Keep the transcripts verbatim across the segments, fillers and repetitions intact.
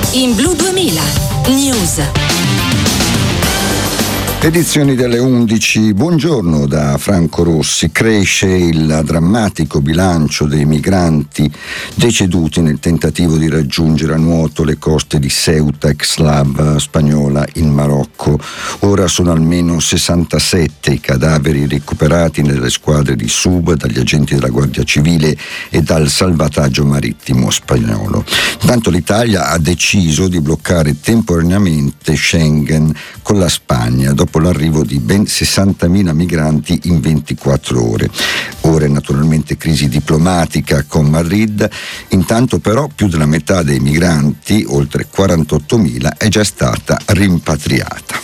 in Blu duemila News. Edizioni delle undici, buongiorno da Franco Rossi. Cresce il drammatico bilancio dei migranti deceduti nel tentativo di raggiungere a nuoto le coste di Ceuta, ex-Slav spagnola in Marocco. Ora sono almeno sessantasette i cadaveri recuperati nelle squadre di Sub dagli agenti della Guardia Civile e dal salvataggio marittimo spagnolo. Intanto l'Italia ha deciso di bloccare temporaneamente Schengen con la Spagna dopo l'arrivo di ben sessantamila migranti in ventiquattro ore. Ora naturalmente crisi diplomatica con Madrid, intanto però più della metà dei migranti, oltre quarantottomila, è già stata rimpatriata.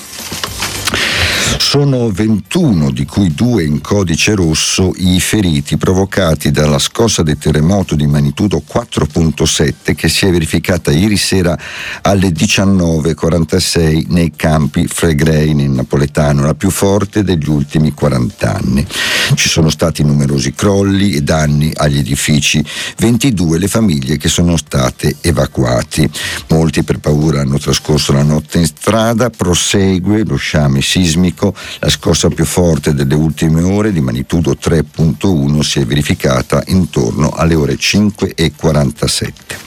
Sono ventuno, di cui due in codice rosso, i feriti provocati dalla scossa del terremoto di magnitudo quattro virgola sette che si è verificata ieri sera alle diciannove e quarantasei nei campi Flegrei in napoletano, la più forte degli ultimi quaranta anni. Ci sono stati numerosi crolli e danni agli edifici, ventidue le famiglie che sono state evacuate. Molti per paura hanno trascorso la notte in strada, prosegue lo sciame sismico. La scossa più forte delle ultime ore, di magnitudo tre virgola uno, si è verificata intorno alle ore cinque e quarantasette.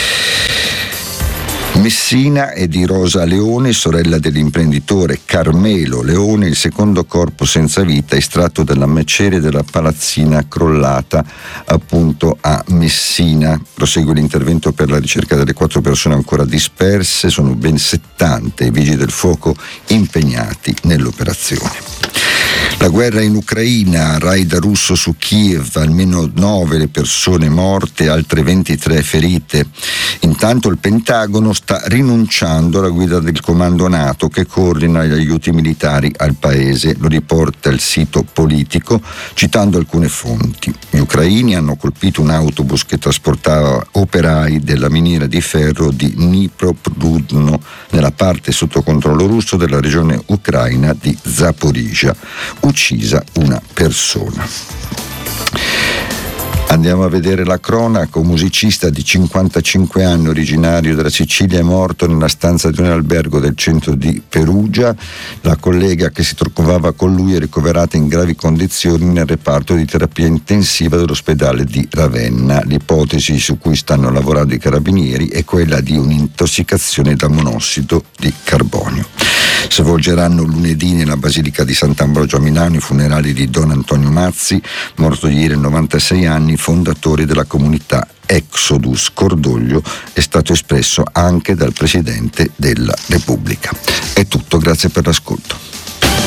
Messina è di Rosa Leone, sorella dell'imprenditore Carmelo Leone, il secondo corpo senza vita estratto dalla macerie della palazzina crollata appunto a Messina. Prosegue l'intervento per la ricerca delle quattro persone ancora disperse, sono ben settanta i vigili del fuoco impegnati nell'operazione. La guerra in Ucraina, raid russo su Kiev, almeno nove le persone morte, altre ventitré ferite. Intanto il Pentagono sta rinunciando alla guida del comando NATO che coordina gli aiuti militari al paese, lo riporta il sito Politico citando alcune fonti. Gli ucraini hanno colpito un autobus che trasportava operai della miniera di ferro di Dnipropetrovsk nella parte sotto controllo russo della regione ucraina di Zaporizhzhia. Uccisa una persona. Andiamo a vedere la cronaca. Un musicista di cinquantacinque anni, originario della Sicilia, è morto nella stanza di un albergo del centro di Perugia. La collega che si trovava con lui è ricoverata in gravi condizioni nel reparto di terapia intensiva dell'ospedale di Ravenna. L'ipotesi su cui stanno lavorando i carabinieri è quella di un'intossicazione da monossido di carbonio. Si svolgeranno lunedì nella Basilica di Sant'Ambrogio a Milano i funerali di Don Antonio Mazzi, morto ieri a novantasei anni, fondatore della comunità Exodus. Cordoglio è stato espresso anche dal Presidente della Repubblica. È tutto, grazie per l'ascolto.